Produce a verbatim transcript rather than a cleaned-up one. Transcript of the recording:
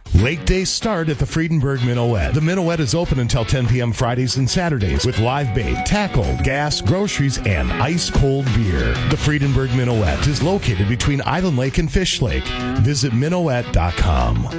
Lake days start at the Friedenberg Minuet. The Minuet is open until ten p.m. Fridays and Saturdays with live bait, tackle, gas, groceries, and ice-cold beer. The Friedenberg Minuet is located between Island Lake and Fish Lake. Visit minuet dot com.